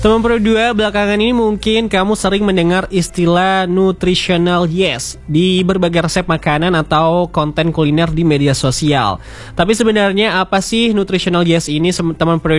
Teman Pro 2, belakangan ini mungkin kamu sering mendengar istilah nutritional yes di berbagai resep makanan atau konten kuliner di media sosial. Tapi sebenarnya apa sih nutritional yes ini, teman Pro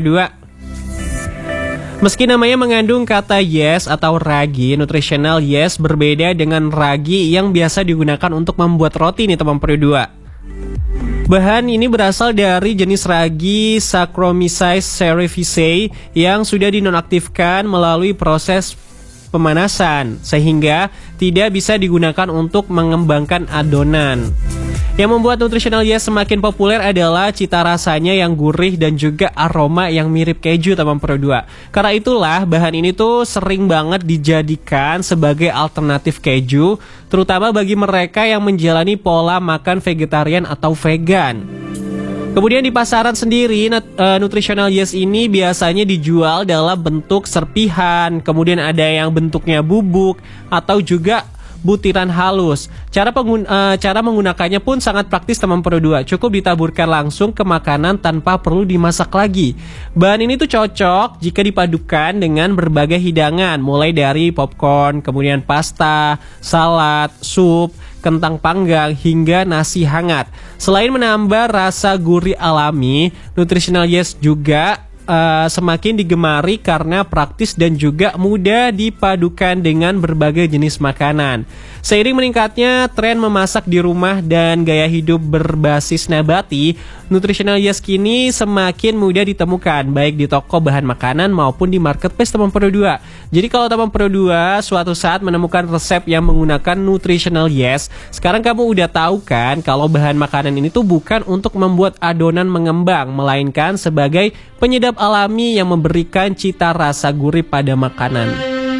2? Meski namanya mengandung kata yes atau ragi, nutritional yes berbeda dengan ragi yang biasa digunakan untuk membuat roti nih teman Pro 2. Bahan ini berasal dari jenis ragi Saccharomyces cerevisiae yang sudah dinonaktifkan melalui proses pemanasan, sehingga tidak bisa digunakan untuk mengembangkan adonan. Yang membuat nutritional yes semakin populer adalah cita rasanya yang gurih dan juga aroma yang mirip keju teman Pro 2. Karena itulah bahan ini tuh sering banget dijadikan sebagai alternatif keju, terutama bagi mereka yang menjalani pola makan vegetarian atau vegan. Kemudian di pasaran sendiri, nutritional yes ini biasanya dijual dalam bentuk serpihan, kemudian ada yang bentuknya bubuk atau juga butiran halus. Cara menggunakannya pun sangat praktis teman Pro 2. Cukup ditaburkan langsung ke makanan tanpa perlu dimasak lagi. Bahan ini tuh cocok jika dipadukan dengan berbagai hidangan, mulai dari popcorn, kemudian pasta, salad, sup, kentang panggang, hingga nasi hangat. Selain menambah rasa gurih alami, nutritional yes juga semakin digemari karena praktis dan juga mudah dipadukan dengan berbagai jenis makanan. Seiring meningkatnya tren memasak di rumah dan gaya hidup berbasis nabati, nutritional yes kini semakin mudah ditemukan baik di toko bahan makanan maupun di marketplace teman Pro 2. Jadi kalau teman Pro 2 suatu saat menemukan resep yang menggunakan nutritional yes, sekarang kamu udah tahu kan kalau bahan makanan ini tuh bukan untuk membuat adonan mengembang, melainkan sebagai penyedap alami yang memberikan cita rasa gurih pada makanan.